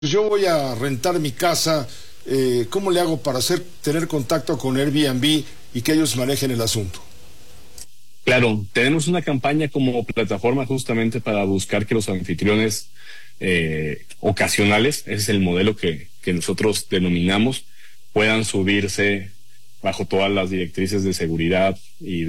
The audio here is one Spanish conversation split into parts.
Yo voy a rentar mi casa, ¿cómo le hago para tener contacto con Airbnb y que ellos manejen el asunto? Claro, tenemos una campaña como plataforma justamente para buscar que los anfitriones ocasionales, ese es el modelo que nosotros denominamos, puedan subirse bajo todas las directrices de seguridad y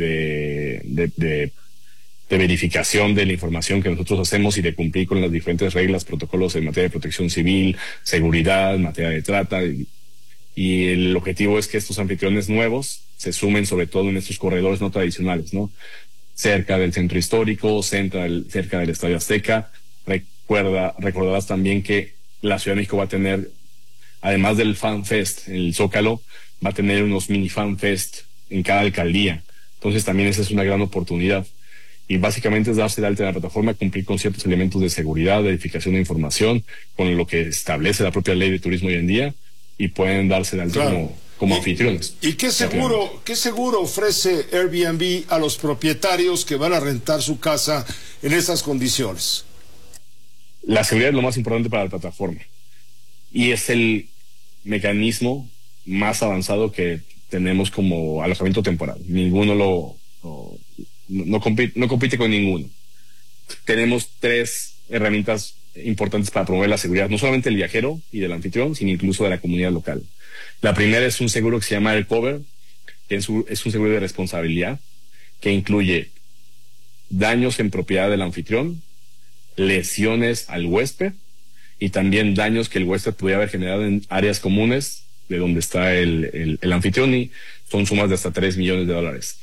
de verificación de la información que nosotros hacemos y de cumplir con las diferentes reglas, protocolos en materia de protección civil, seguridad, en materia de trata. Y el objetivo es que estos anfitriones nuevos se sumen sobre todo en estos corredores no tradicionales, ¿no? Cerca del centro histórico, cerca del Estadio Azteca. Recordarás también que la Ciudad de México va a tener, además del Fan Fest, el Zócalo, va a tener unos mini Fan Fest en cada alcaldía. Entonces también esa es una gran oportunidad. Y básicamente es darse de alta en la plataforma, cumplir con ciertos elementos de seguridad, verificación de información, con lo que establece la propia ley de turismo hoy en día, y pueden darse de alta como anfitriones. ¿Y qué seguro ofrece Airbnb a los propietarios que van a rentar su casa en esas condiciones? La seguridad es lo más importante para la plataforma. Y es el mecanismo más avanzado que tenemos como alojamiento temporal. Ninguno no compite con ninguno. Tenemos 3 herramientas importantes para promover la seguridad, no solamente del viajero y del anfitrión, sino incluso de la comunidad local. La primera es un seguro que se llama AirCover, que es un seguro de responsabilidad que incluye daños en propiedad del anfitrión, lesiones al huésped y también daños que el huésped pudiera haber generado en áreas comunes de donde está el anfitrión, y son sumas de hasta $3 millones.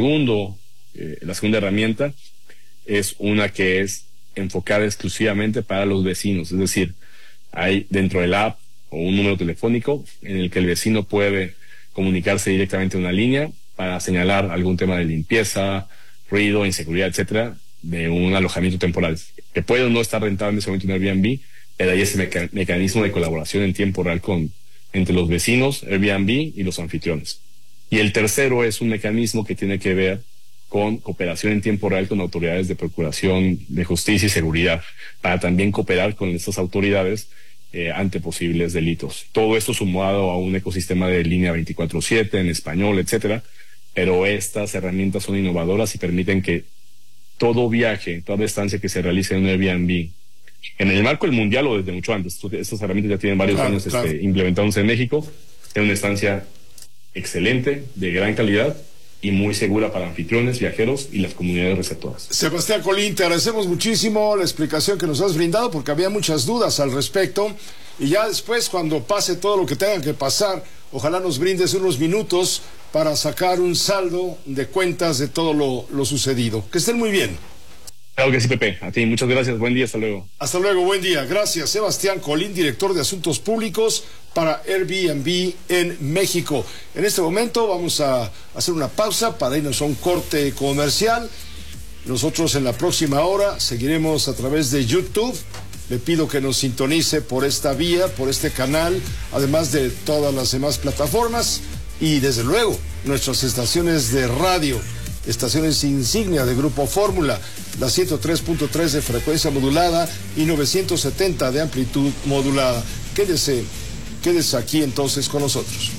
La segunda herramienta es una que es enfocada exclusivamente para los vecinos, es decir, hay dentro del app o un número telefónico en el que el vecino puede comunicarse directamente a una línea para señalar algún tema de limpieza, ruido, inseguridad, etcétera, de un alojamiento temporal, que puede o no estar rentado en ese momento en Airbnb, pero hay ese mecanismo de colaboración en tiempo real entre los vecinos, Airbnb y los anfitriones. Y el tercero es un mecanismo que tiene que ver con cooperación en tiempo real con autoridades de procuración de justicia y seguridad, para también cooperar con estas autoridades ante posibles delitos. Todo esto sumado a un ecosistema de línea 24/7 en español, etcétera, pero estas herramientas son innovadoras y permiten que todo viaje, toda estancia que se realice en un Airbnb, en el marco del mundial o desde mucho antes, estas herramientas ya tienen varios años implementándose en México, es una estancia excelente, de gran calidad y muy segura para anfitriones, viajeros y las comunidades receptoras. Sebastián Colín, te agradecemos muchísimo la explicación que nos has brindado, porque había muchas dudas al respecto, y ya después, cuando pase todo lo que tenga que pasar, ojalá nos brindes unos minutos para sacar un saldo de cuentas de todo lo sucedido. Que estén muy bien. Claro que sí, Pepe. A ti, muchas gracias. Buen día, hasta luego. Hasta luego, buen día. Gracias, Sebastián Colín, director de Asuntos Públicos para Airbnb en México. En este momento vamos a hacer una pausa para irnos a un corte comercial. Nosotros en la próxima hora seguiremos a través de YouTube. Le pido que nos sintonice por esta vía, por este canal, además de todas las demás plataformas. Y desde luego, nuestras estaciones de radio, estaciones insignia de Grupo Fórmula, la 103.3 de frecuencia modulada y 970 de amplitud modulada. Quédese aquí entonces con nosotros.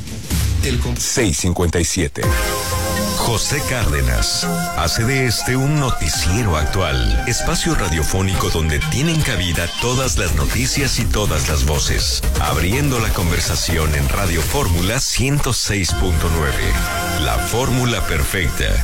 6:57. José Cárdenas hace de este un noticiero actual, espacio radiofónico donde tienen cabida todas las noticias y todas las voces, abriendo la conversación en Radio Fórmula 106.9. La fórmula perfecta.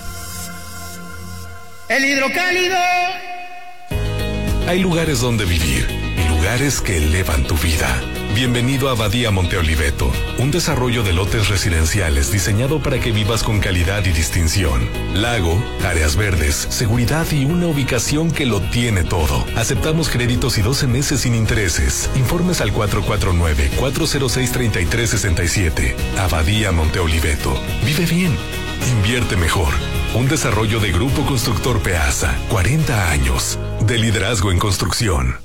El hidrocálido. Hay lugares donde vivir y lugares que elevan tu vida. Bienvenido a Abadía Monte Oliveto, un desarrollo de lotes residenciales diseñado para que vivas con calidad y distinción. Lago, áreas verdes, seguridad y una ubicación que lo tiene todo. Aceptamos créditos y 12 meses sin intereses. Informes al 449-406-3367. Abadía Monte Oliveto. Vive bien. Invierte mejor. Un desarrollo de Grupo Constructor Peasa. 40 años de liderazgo en construcción.